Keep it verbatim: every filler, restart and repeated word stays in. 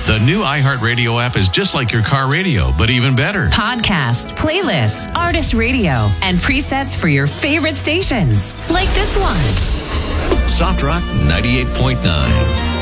The new iHeartRadio app is just like your car radio, but even better. Podcast, playlist, artist radio, and presets for your favorite stations. Like this one. Soft Rock ninety-eight point nine.